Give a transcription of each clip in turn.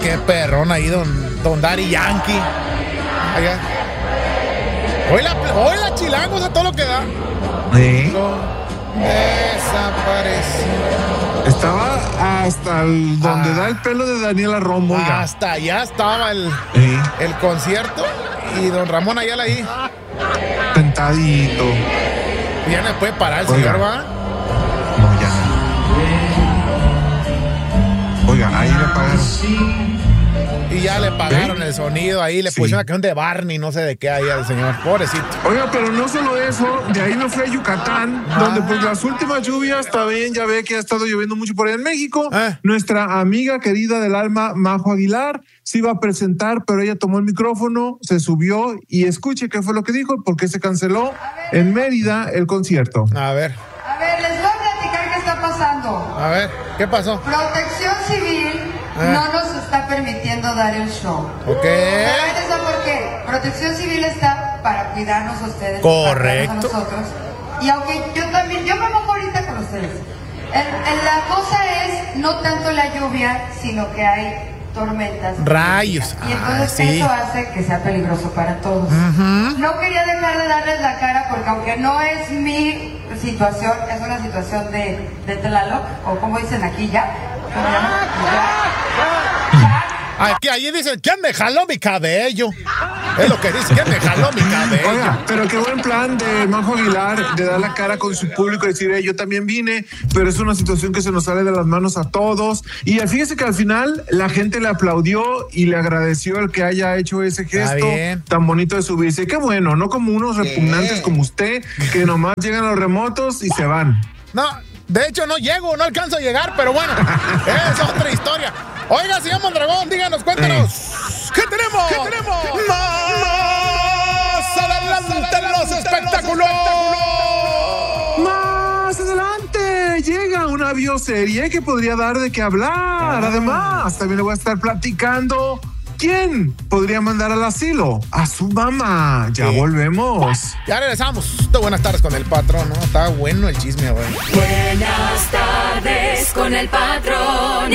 qué perrón ahí, don Daddy Yankee. Allá. Hoy la chilangos a todo lo que da. ¿Sí? Desapareció. Estaba hasta donde da el pelo de Daniela Romo. Hasta allá estaba el concierto y don Ramón Ayala ahí. Sentadito. Ya no puede parar el señor, ¿va? No, ya no. Oiga, ahí le pagaron. Y ya le pagaron el sonido ahí, le pusieron una canción de Barney, no sé de qué ahí al señor, pobrecito. Oiga, pero no solo eso, de ahí me fui a Yucatán, donde pues las últimas lluvias, también ya ve que ha estado lloviendo mucho por ahí en México. Nuestra amiga querida del alma, Majo Aguilar, se iba a presentar, pero ella tomó el micrófono, se subió y escuche qué fue lo que dijo, porque se canceló en Mérida el concierto. A ver, les voy a platicar qué está pasando. A ver, ¿qué pasó? Protección Civil no nos está permitiendo dar el show. Ok. Pero ahí les va por qué. Protección Civil está para cuidarnos a ustedes. Correcto. Para cuidarnos a nosotros. Y aunque yo me mojo ahorita con ustedes. La cosa es no tanto la lluvia, sino que hay tormentas. Rayos. Y entonces eso hace que sea peligroso para todos. No quería dejar de darles la cara porque aunque no es mi situación, es una situación de Tlaloc, o como dicen aquí ya. Aquí, allí dicen, ¿quién me jaló mi cabello? Es lo que dice, ¿quién me jaló mi cabello? Oiga, pero qué buen plan de Majo Aguilar de dar la cara con su público y decir, yo también vine, pero es una situación que se nos sale de las manos a todos. Y fíjese que al final la gente le aplaudió y le agradeció el que haya hecho ese gesto tan bonito de subirse. Qué bueno, no como unos repugnantes como usted, que nomás llegan a los remotos y se van. No, de hecho no alcanzo a llegar, pero bueno, es otra historia. Oiga, señor Mondragón, díganos, cuéntanos. ¿Qué tenemos? Más adelante los espectáculos. Más adelante llega una bioserie que podría dar de qué hablar. Además, también le voy a estar platicando quién podría mandar al asilo a su mamá. Ya volvemos. Ya regresamos. Buenas tardes con el patrón, ¿no? Está bueno el chisme, güey. Buenas tardes con el patrón,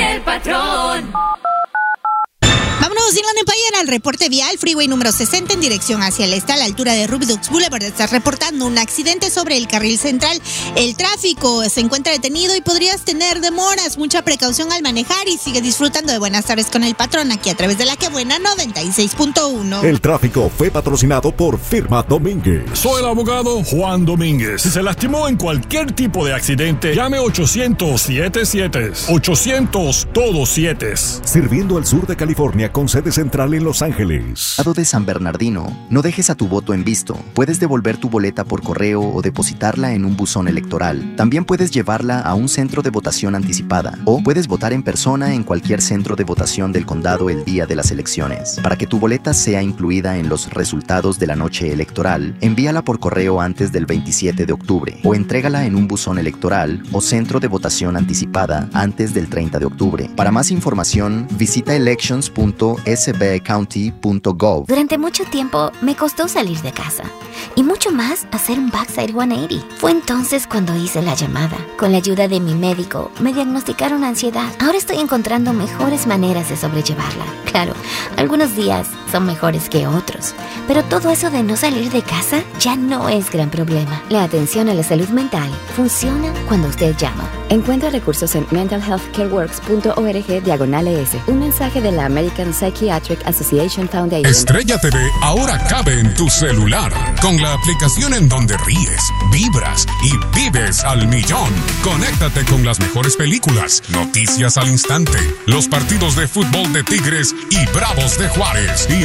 Vámonos, Inland Empire, al reporte vial. Freeway número 60 en dirección hacia el este, a la altura de Ruby Dux Boulevard. Está reportando un accidente sobre el carril central. El tráfico se encuentra detenido y podrías tener demoras. Mucha precaución al manejar y sigue disfrutando de Buenas tardes con el patrón aquí a través de La Que Buena 96.1. El tráfico fue patrocinado por Firma Domínguez. Soy el abogado Juan Domínguez. Si se lastimó en cualquier tipo de accidente, llame 800-77. 800 todos 7. Sirviendo al sur de California con sede central en Los Ángeles. Estado de San Bernardino, no dejes a tu voto en visto. Puedes devolver tu boleta por correo o depositarla en un buzón electoral. También puedes llevarla a un centro de votación anticipada o puedes votar en persona en cualquier centro de votación del condado el día de las elecciones. Para que tu boleta sea incluida en los resultados de la noche electoral, envíala por correo antes del 27 de octubre o entrégala en un buzón electoral o centro de votación anticipada antes del 30 de octubre. Para más información, visita elections.sbcounty.gov. Durante mucho tiempo me costó salir de casa y mucho más hacer un backside 180. Fue entonces cuando hice la llamada. Con la ayuda de mi médico me diagnosticaron ansiedad. Ahora estoy encontrando mejores maneras de sobrellevarla. Claro, algunos días son mejores que otros, pero todo eso de no salir de casa ya no es gran problema. La atención a la salud mental funciona cuando usted llama. Encuentra recursos en mentalhealthcareworks.org/ES. Un mensaje de la American Psychiatric Association Foundation. Estrella TV ahora cabe en tu celular, con la aplicación en donde ríes, vibras y vives al millón. Conéctate con las mejores películas, noticias al instante, los partidos de fútbol de Tigres y Bravos de Juárez y